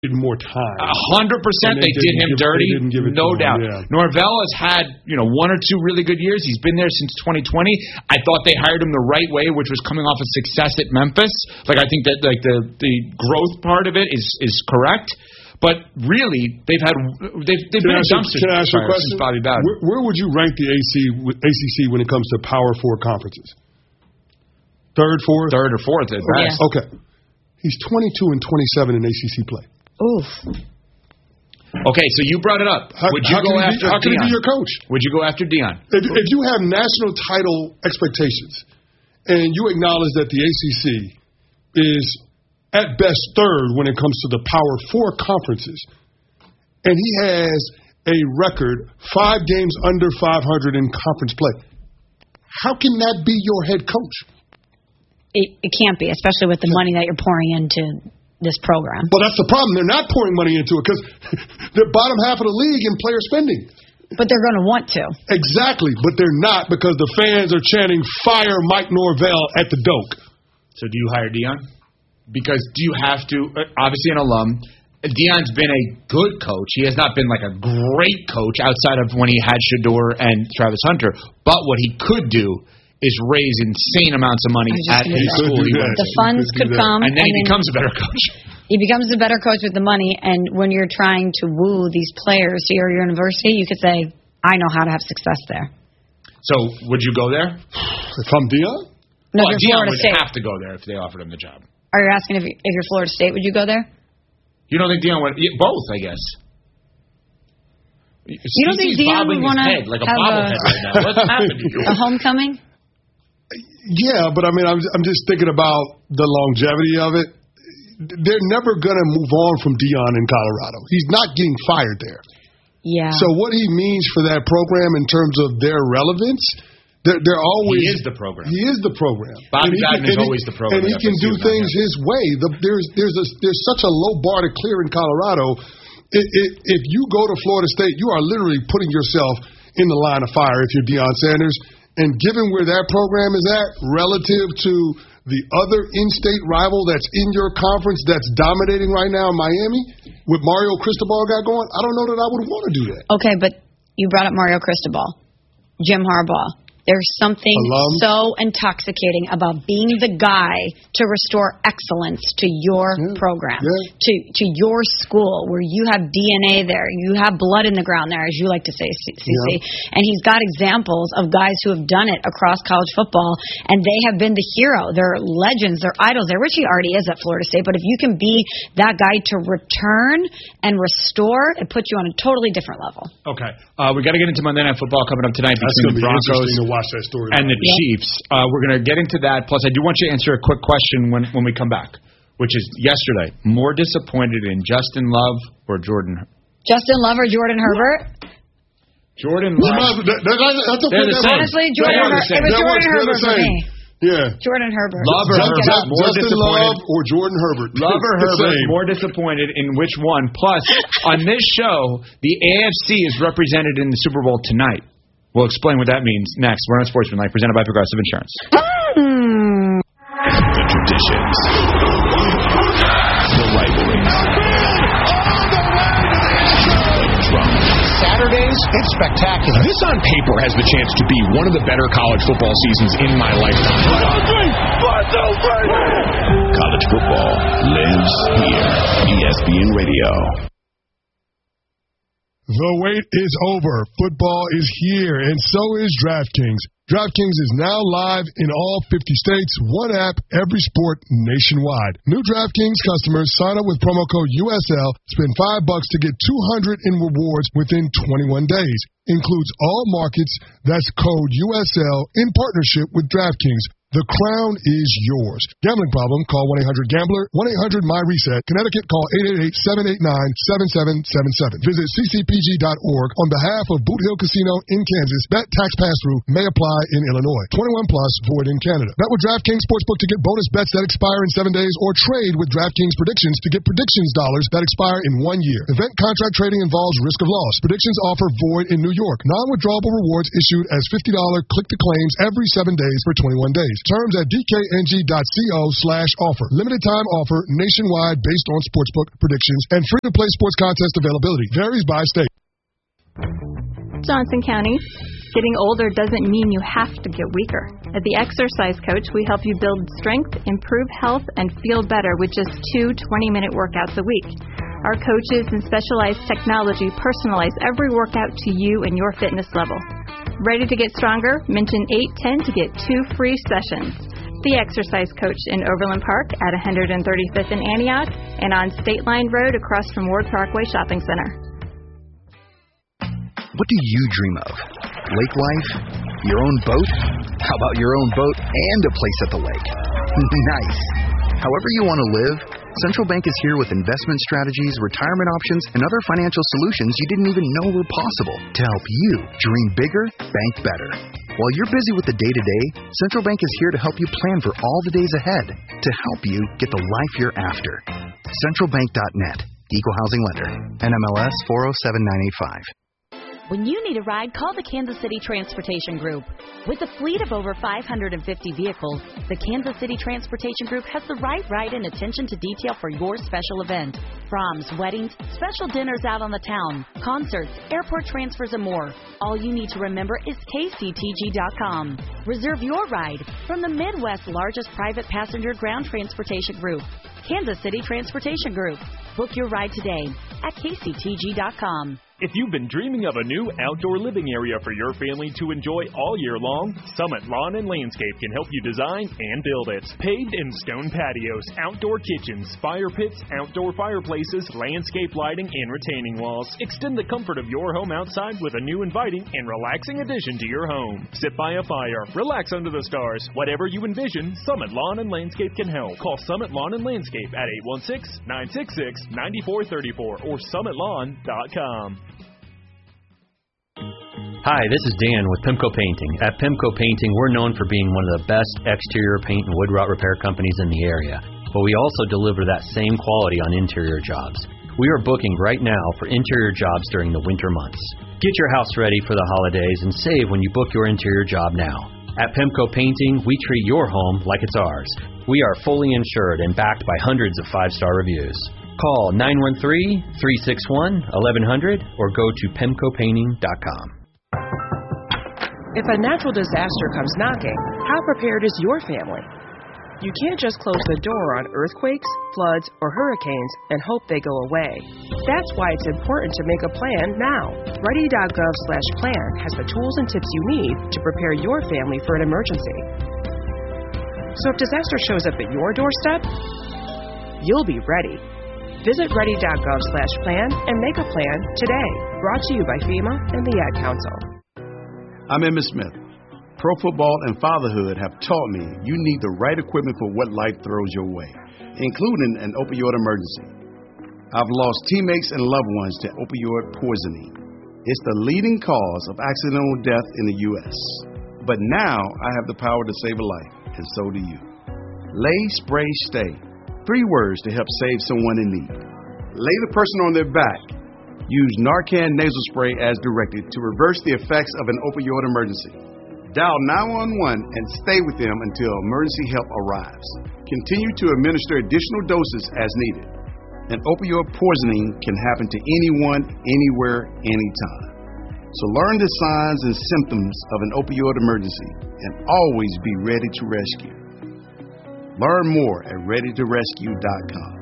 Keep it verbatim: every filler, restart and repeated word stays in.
more time. A hundred percent, they, they did him give, dirty, no doubt. Him, yeah. Norvell has had you know one or two really good years. He's been there since twenty twenty. I thought they hired him the right way, which was coming off of success at Memphis. Like I think that like the the growth part of it is is correct. But really, they've had they've they've been a dumpster fire since Bobby Bowden. Where, where would you rank the A C C when it comes to Power Four conferences? Third, fourth, third or fourth at best. Yeah. Okay, he's twenty-two and twenty-seven in A C C play. Oof. Okay, so you brought it up. How, would you how go can after be, How can Deion? he be your coach? Would you go after Deion? If, if you have national title expectations and you acknowledge that the A C C is at best third when it comes to the Power Four conferences, and he has a record five games under five hundred in conference play, how can that be your head coach? It, it can't be, especially with the money that you're pouring into this program. Well, that's the problem. They're not pouring money into it because they're bottom half of the league in player spending. But they're going to want to. Exactly, but they're not because the fans are chanting, fire Mike Norvell at the Doak. So do you hire Deion? Because do you have to, obviously an alum, Deion's been a good coach. He has not been like a great coach outside of when he had Shedeur and Travis Hunter. But what he could do is raise insane amounts of money at his school. He the funds could come. And then he becomes a better coach. He becomes a better coach with the money, and when you're trying to woo these players to your university, you could say, I know how to have success there. So would you go there? If I'm Deion? No, well, if Deion Florida would State. have to go there if they offered him the job. Are you asking if, if you're Florida State, would you go there? You don't think Deion would? Yeah, both, I guess. You don't think Deion would want to like a have bobblehead a, right now? What's happened to you? A homecoming? Yeah, but I mean, I'm, I'm just thinking about the longevity of it. They're never going to move on from Deion in Colorado. He's not getting fired there. Yeah. So what he means for that program in terms of their relevance, they're, they're always... He is the program. He is the program. Bobby Bowden is he, always the program. And he can do things his way. The, there's there's a, there's such a low bar to clear in Colorado. It, it, if you go to Florida State, you are literally putting yourself in the line of fire if you're Deion Sanders. And given where that program is at relative to the other in-state rival that's in your conference that's dominating right now in Miami, with Mario Cristobal got going, I don't know that I would want to do that. Okay, but you brought up Mario Cristobal, Jim Harbaugh. There's something Alum. so intoxicating about being the guy to restore excellence to your yeah. program, yeah. to to your school, where you have D N A there, you have blood in the ground there, as you like to say, C C. Yeah. And he's got examples of guys who have done it across college football, and they have been the hero. They're legends. They're idols. There, Richie already is at Florida State, but if you can be that guy to return and restore, it puts you on a totally different level. Okay. Uh, we got to get into Monday Night Football coming up tonight That's between the Broncos to watch that story and the yeah. Chiefs. Uh, we're going to get into that. Plus, I do want you to answer a quick question when, when we come back, which is yesterday. More disappointed in Justin Love or Jordan? Justin Love or Jordan Herbert? Jordan Love. That, that, that, that's They're the same. Honestly, Jordan Herbert. It was Jordan Herbert for me. Yeah. Jordan Herbert. Love or Justin, Herbert? More Justin disappointed. Love or Jordan Herbert? Love or Herbert? More disappointed in which one? Plus, on this show, the A F C is represented in the Super Bowl tonight. We'll explain what that means next. We're on Sportsmanlike, presented by Progressive Insurance. Mm. The traditions. The rivalries. The drama. Saturdays, it's spectacular. This on paper has the chance to be one of the better college football seasons in my lifetime. College football lives here. E S P N Radio. The wait is over. Football is here, and so is DraftKings. DraftKings is now live in all fifty states, one app, every sport, nationwide. New DraftKings customers sign up with promo code U S L, spend five bucks to get two hundred in rewards within twenty-one days. Includes all markets. That's code U S L in partnership with DraftKings. The crown is yours. Gambling problem? Call one eight hundred gambler, one eight hundred my reset. Connecticut, call eight eight eight, seven eight nine, seven seven seven seven. Visit c c p g dot org on behalf of Boot Hill Casino in Kansas. Bet tax pass-through may apply in Illinois. twenty-one plus, void in Canada. Bet with DraftKings Sportsbook to get bonus bets that expire in seven days, or trade with DraftKings Predictions to get predictions dollars that expire in one year. Event contract trading involves risk of loss. Predictions offer void in New York. Non-withdrawable rewards issued as fifty dollars click-to-claims every seven days for twenty-one days. Terms at dkng.co slash offer. Limited time offer nationwide based on sportsbook predictions and free-to-play sports contest availability. Varies by state. Johnson County. Getting older doesn't mean you have to get weaker. At The Exercise Coach, we help you build strength, improve health, and feel better with just two twenty-minute workouts a week. Our coaches and specialized technology personalize every workout to you and your fitness level. Ready to get stronger? Mention eight ten to get two free sessions. The Exercise Coach in Overland Park at one thirty-fifth and Antioch and on State Line Road across from Ward Parkway Shopping Center. What do you dream of? Lake life? Your own boat? How about your own boat and a place at the lake? Nice. However you want to live, Central Bank is here with investment strategies, retirement options, and other financial solutions you didn't even know were possible to help you dream bigger, bank better. While you're busy with the day-to-day, Central Bank is here to help you plan for all the days ahead to help you get the life you're after. Central Bank dot net. Equal Housing Lender. N M L S four oh seven nine eight five. When you need a ride, call the Kansas City Transportation Group. With a fleet of over five hundred fifty vehicles, the Kansas City Transportation Group has the right ride and attention to detail for your special event. Proms, weddings, special dinners out on the town, concerts, airport transfers, and more. All you need to remember is K C T G dot com. Reserve your ride from the Midwest's largest private passenger ground transportation group, Kansas City Transportation Group. Book your ride today at K C T G dot com. If you've been dreaming of a new outdoor living area for your family to enjoy all year long, Summit Lawn and Landscape can help you design and build it. Paved and stone patios, outdoor kitchens, fire pits, outdoor fireplaces, landscape lighting, and retaining walls. Extend the comfort of your home outside with a new inviting and relaxing addition to your home. Sit by a fire, relax under the stars. Whatever you envision, Summit Lawn and Landscape can help. Call Summit Lawn and Landscape at eight one six, nine six six, nine four three four or summit lawn dot com. Hi, this is Dan with Pimco Painting. At Pimco Painting, we're known for being one of the best exterior paint and wood rot repair companies in the area, but we also deliver that same quality on interior jobs. We are booking right now for interior jobs during the winter months. Get your house ready for the holidays and save when you book your interior job now. At Pimco Painting, we treat your home like it's ours. We are fully insured and backed by hundreds of five-star reviews. Call nine one three, three six one, eleven hundred or go to pimco painting dot com. If a natural disaster comes knocking, how prepared is your family? You can't just close the door on earthquakes, floods, or hurricanes and hope they go away. That's why it's important to make a plan now. Ready dot gov slash plan has the tools and tips you need to prepare your family for an emergency. So if disaster shows up at your doorstep, you'll be ready. Visit ready dot gov slash plan and make a plan today. Brought to you by FEMA and the Ad Council. I'm Emmitt Smith. Pro football and fatherhood have taught me you need the right equipment for what life throws your way, including an opioid emergency. I've lost teammates and loved ones to opioid poisoning. It's the leading cause of accidental death in the U S But now I have the power to save a life, and so do you. Lay, spray, stay. Three words to help save someone in need. Lay the person on their back. Use Narcan nasal spray as directed to reverse the effects of an opioid emergency. Dial nine one one and stay with them until emergency help arrives. Continue to administer additional doses as needed. An opioid poisoning can happen to anyone, anywhere, anytime. So learn the signs and symptoms of an opioid emergency and always be ready to rescue. Learn more at ready to rescue dot com.